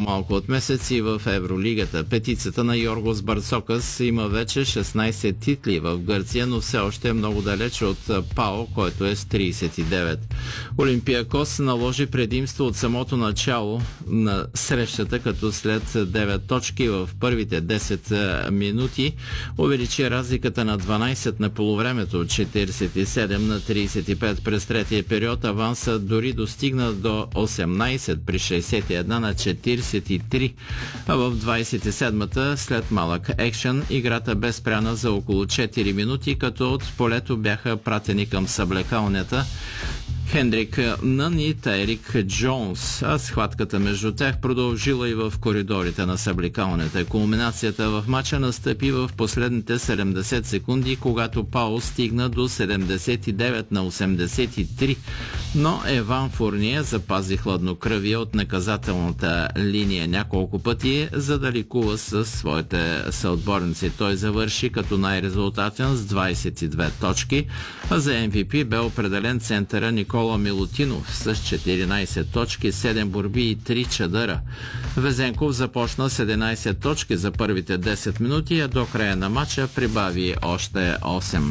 по-малко от месец и в Евролигата. Петицата на Йоргос Барцокас има вече 16 титли в Гърция, но все още е много далеч от ПАО, който е с 39. Олимпиакос наложи предимство от самото начало на срещата, като след 9 точки в първите 10 минути увеличи разликата на 12 на полувремето от 47 на 35. През третия период аванса дори достигна до 18 при 61 на 43, а в 27-та след малък екшън играта бе спряна за около 4 минути, като от полето бяха пратени към съблекалнята Хендрик Нън и Тайрик Джонс, а схватката между тях продължила и в коридорите на съблекалнята. Кулминацията в мача настъпи в последните 70 секунди, когато ПАО стигна до 79 на 83, но Еван Фурние запази хладнокръвие от наказателната линия няколко пъти, за да ликува със своите съотборници. Той завърши като най-резултатен с 22 точки, а за MVP бе определен центъра Никола Милутинов с 14 точки, 7 борби и 3 чадъра. Везенков започна с 11 точки за първите 10 минути, а до края на матча прибави още 8.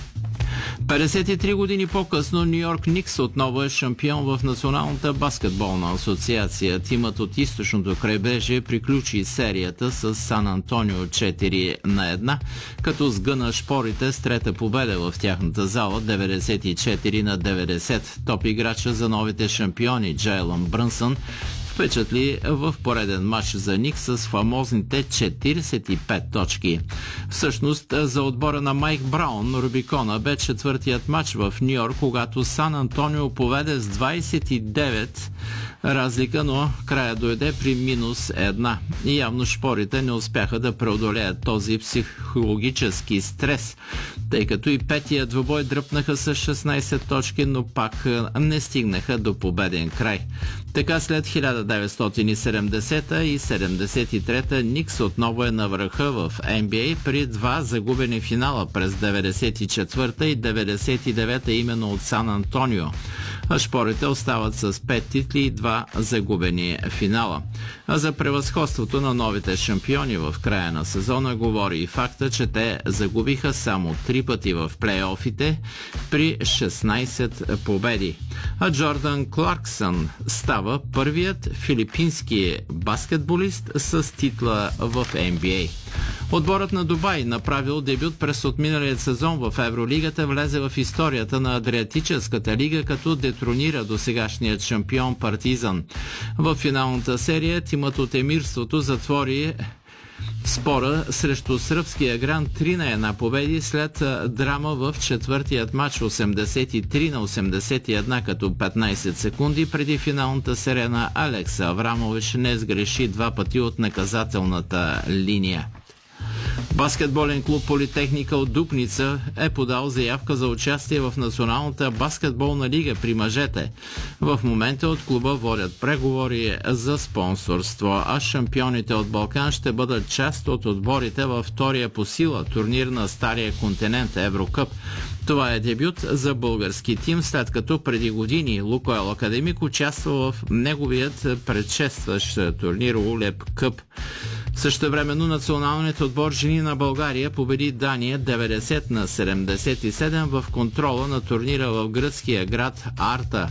53 години по-късно Ню Йорк Никс отново е шампион в Националната баскетболна асоциация. Тимът от източното крайбрежие приключи серията с Сан Антонио 4 на 1, като сгъна шпорите с трета победа в тяхната зала 94 на 90. Топ играча за новите шампиони Джайлън Брънсън впечатли в пореден матч за Никс с фамозните 45 точки. Всъщност за отбора на Майк Браун Рубикона бе четвъртият матч в Ню Йорк, когато Сан Антонио поведе с 29 разлика, но края дойде при минус 1. И явно шпорите не успяха да преодолеят този психологически стрес, тъй като и петия двубой дръпнаха с 16 точки, но пак не стигнаха до победен край. Така след 1970 и 73 Никс отново е на върха в NBA при два загубени финала през 94 и 99 именно от Сан Антонио. А шпорите остават с 5 титли и 2 загубени финала. А за превъзходството на новите шампиони в края на сезона говори и факта, че те загубиха само 3 пъти в плейофите при 16 победи. А Джордан Кларксън става първият филипински баскетболист с титла в NBA. Отборът на Дубай, направил дебют през отминалият сезон в Евролигата, влезе в историята на Адриатическата лига, като детронира досегашният шампион Партизан. В финалната серия тимът от Емирството затвори спора срещу сръбския гранд 3 на 1 победи след драма в четвъртият матч 83 на 81, като 15 секунди преди финалната серия на Алекс Аврамович не сгреши 2 пъти от наказателната линия. Баскетболен клуб Политехника от Дупница е подал заявка за участие в Националната баскетболна лига при мъжете. В момента от клуба водят преговори за спонсорство, а шампионите от Балкан ще бъдат част от отборите във втория по сила турнир на Стария континент Еврокъп. Това е дебют за български тим, след като преди години Лукойл Академик участва в неговият предшестващ турнир Улеп Къп. Същевременно националният отбор жени на България победи Дания 90 на 77 в контрола на турнира в гръцкия град Арта.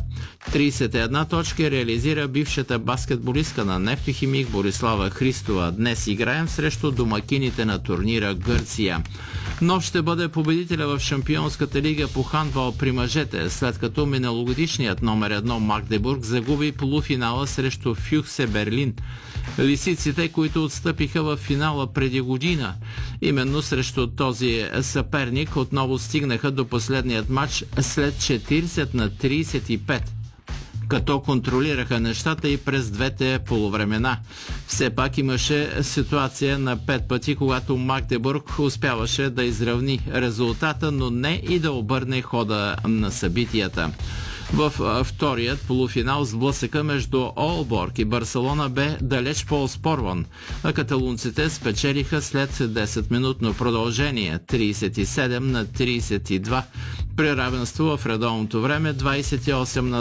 31 точки реализира бившата баскетболистка на Нефтохимик Борислава Христова. Днес играем срещу домакините на турнира Гърция. Нов ще бъде победителя в Шампионската лига по хандбал при мъжете, след като миналогодишният номер 1 Магдебург загуби полуфинала срещу Фюхсе Берлин. Лисиците, които отстъпиха в финала преди година, именно срещу този съперник, отново стигнаха до последният матч след 40 на 35. Като контролираха нещата и през двете полувремена. Все пак имаше ситуация на 5 пъти, когато Магдебург успяваше да изравни резултата, но не и да обърне хода на събитията. В вторият полуфинал сблъсъка между Олборг и Барселона бе далеч по-оспорван, а каталунците спечелиха след 10-минутно продължение 37 на 32 при равенство в редовното време 28 на